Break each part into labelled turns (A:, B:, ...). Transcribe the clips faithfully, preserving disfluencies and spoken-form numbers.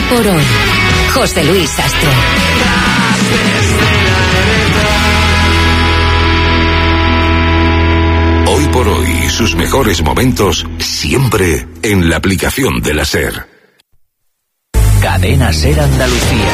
A: por hoy. José Luis Astro.
B: Hoy por hoy, sus mejores momentos siempre en la aplicación de la SER.
C: Cadena SER Andalucía.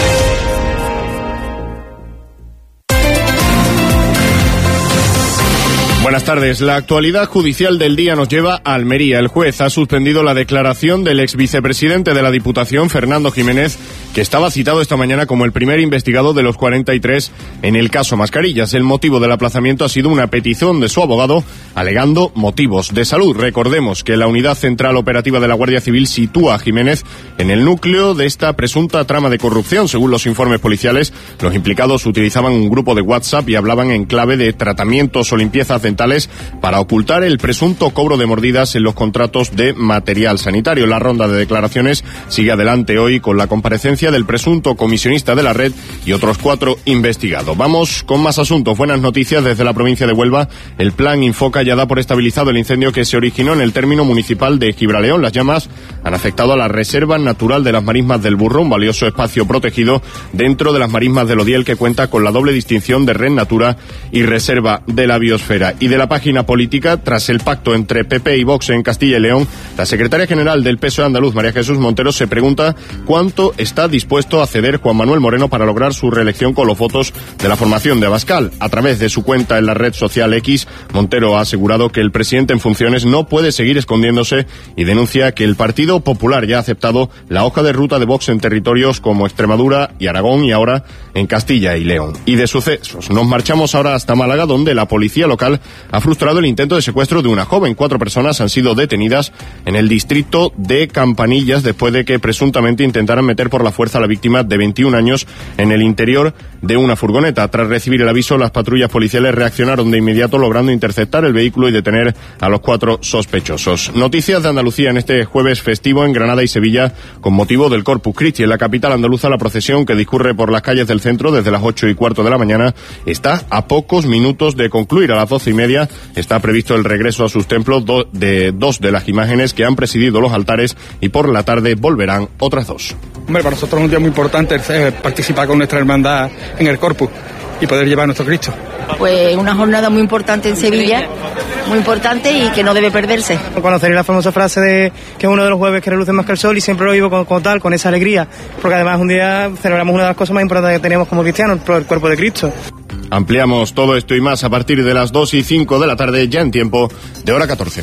D: Buenas tardes. La actualidad judicial del día nos lleva a Almería. El juez ha suspendido la declaración del ex vicepresidente de la Diputación, Fernando Jiménez, que estaba citado esta mañana como el primer investigado de los cuarenta y tres en el caso Mascarillas. El motivo del aplazamiento ha sido una petición de su abogado alegando motivos de salud. Recordemos que la Unidad Central Operativa de la Guardia Civil sitúa a Jiménez en el núcleo de esta presunta trama de corrupción. Según los informes policiales, los implicados utilizaban un grupo de WhatsApp y hablaban en clave de tratamientos o limpiezas dentales para ocultar el presunto cobro de mordidas en los contratos de material sanitario. La ronda de declaraciones sigue adelante hoy con la comparecencia del presunto comisionista de la red y otros cuatro investigados. Vamos con más asuntos. Buenas noticias desde la provincia de Huelva. El plan Infoca ya da por estabilizado el incendio que se originó en el término municipal de Gibraleón. Las llamas han afectado a la Reserva Natural de las Marismas del Burro, un valioso espacio protegido dentro de las marismas del Odiel que cuenta con la doble distinción de Red Natura y Reserva de la Biosfera. Y de la página política, tras el pacto entre P P y Vox en Castilla y León, la secretaria general del P S O E andaluz, María Jesús Montero, se pregunta cuánto está dispuesto a ceder Juan Manuel Moreno para lograr su reelección con los votos de la formación de Abascal. A través de su cuenta en la red social X, Montero ha asegurado que el presidente en funciones no puede seguir escondiéndose y denuncia que el Partido Popular ya ha aceptado la hoja de ruta de Vox en territorios como Extremadura y Aragón y ahora en Castilla y León. Y de sucesos, nos marchamos ahora hasta Málaga, donde la policía local ha frustrado el intento de secuestro de una joven. Cuatro personas han sido detenidas en el distrito de Campanillas después de que presuntamente intentaran meter por la fuerza a la víctima de veintiún años en el interior de una furgoneta. Tras recibir el aviso, las patrullas policiales reaccionaron de inmediato, logrando interceptar el vehículo y detener a los cuatro sospechosos. Noticias de Andalucía en este jueves festivo en Granada y Sevilla con motivo del Corpus Christi. En la capital andaluza, la procesión que discurre por las calles del centro desde las ocho y cuarto de la mañana está a pocos minutos de concluir. A las doce y media está previsto el regreso a sus templos do, de dos de las imágenes que han presidido los altares y por la tarde volverán otras dos.
E: Hombre, para nosotros es un día muy importante eh, participar con nuestra hermandad en el Corpus y poder llevar a nuestro Cristo.
F: Pues una jornada muy importante en Sevilla, muy importante y que no debe perderse.
G: Conoceréis la famosa frase de que es uno de los jueves que reluce más que el sol y siempre lo vivo como, como tal, con esa alegría, porque además un día celebramos una de las cosas más importantes que tenemos como cristianos, el cuerpo de Cristo.
D: Ampliamos todo esto y más a partir de las dos y cinco de la tarde, ya en tiempo de hora catorce.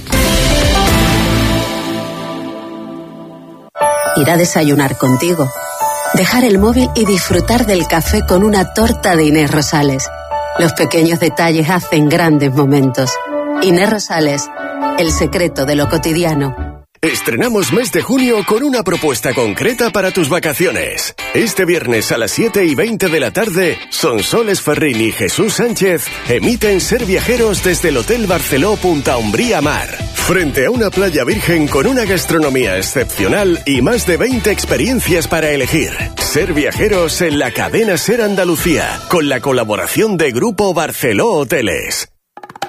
A: Ir a desayunar contigo, dejar el móvil y disfrutar del café con una torta de Inés Rosales. Los pequeños detalles hacen grandes momentos. Inés Rosales, el secreto de lo cotidiano.
H: Estrenamos mes de junio con una propuesta concreta para tus vacaciones. Este viernes a las siete y veinte de la tarde, Sonsoles Ferrín y Jesús Sánchez emiten Ser Viajeros desde el Hotel Barceló Punta Umbría Mar. Frente a una playa virgen con una gastronomía excepcional y más de veinte experiencias para elegir. Ser Viajeros en la cadena SER Andalucía, con la colaboración de Grupo Barceló Hoteles.